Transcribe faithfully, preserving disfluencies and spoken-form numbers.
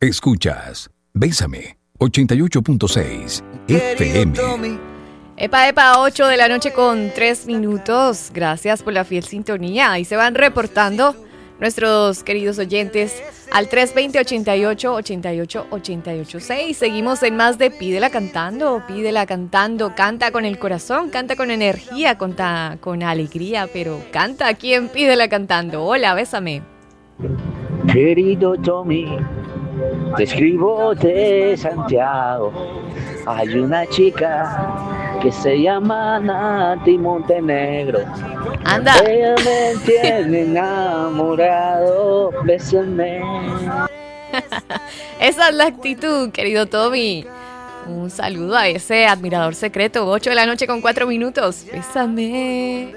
Escuchas Bésame ochenta y ocho punto seis F M. Epa, epa, ocho de la noche con tres minutos. Gracias por la fiel sintonía. Y se van reportando nuestros queridos oyentes al tres dos cero, ochenta y ocho, ochenta y ocho, ochenta y ocho seis. Seguimos en más de Pídela Cantando, Pídela Cantando. Canta con el corazón, canta con energía, canta con alegría, pero canta aquí en Pídela Cantando. Hola, bésame. Querido Tommy, te escribo de Santiago. Hay una chica que se llama Nati Montenegro. Anda. Ella me tiene enamorado. Bésame. Esa es la actitud, querido Tommy. Un saludo a ese admirador secreto. ocho de la noche con cuatro minutos. Bésame.